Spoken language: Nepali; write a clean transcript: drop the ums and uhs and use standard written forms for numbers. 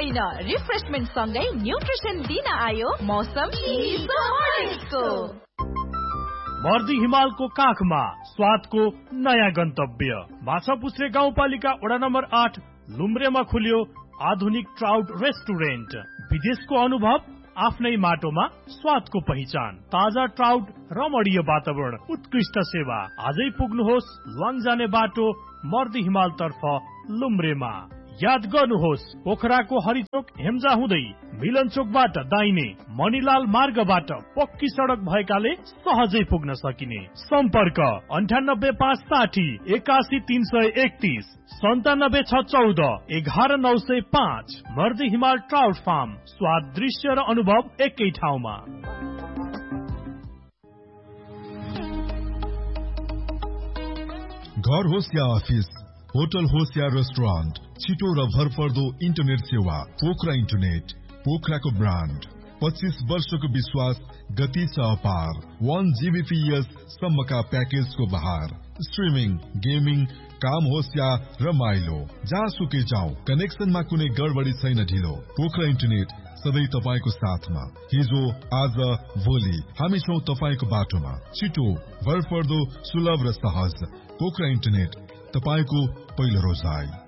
छैन। रिफ्रेशमेन्ट सँगै न्युट्रिसन दिन आयो मौसम को। मर्दी हिमालको काखमा स्वादको नयाँ गन्तव्य माछापुच्छ्रे गाउँपालिका वडा नम्बर 8 लुम्ब्रेमा खुल्यो आधुनिक ट्राउट रेस्टुरेन्ट। विदेशको अनुभव आफ्नै माटोमा स्वादको पहिचान, ताजा ट्राउट, रमणीय वातावरण, उत्कृष्ट सेवा। आजै पुग्नुहोस् ल्वाङ जाने बाटो मर्दी हिमाल तर्फ लुम्ब्रेमा। याद गर्नुहोस् पोखराको हरिचोक हेम्जा हुँदै मिलन चोकबाट दाहिने मणिलाल मार्गबाट पक्की सडक भएकाले सहजै पुग्न सकिने। सम्पर्क 9856 81331 97614 11905। मर्दी हिमाल ट्राउट फार्म, स्वाद, दृश्य र अनुभव एकै ठाउँमा। घर होस् या अफिस, होटल होस् या रेस्टुरेन्ट, छिटो र भरपर्दो इन्टरनेट सेवा पोखरा इन्टरनेट। पोखराको ब्रान्ड, 25 वर्षको विश्वास, गति छ अपार। 1 Gbps सम्मका प्याकेजको बहार। स्ट्रिमिङ, गेमिङ, काम होस् या रमाइलो, जहाँसुकै जाऊ, कनेक्सनमा कुनै गडबडी छैन ढिलो। पोखरा इन्टरनेट सधैँ तपाईको साथमा। हिजो, आज, भोलि हामी छौं तपाईको बाटोमा। छिटो, भरपर्दो, सुलभ र सहज। पोखरा इन्टरनेट, तपाईको पहिलो रोजाइ।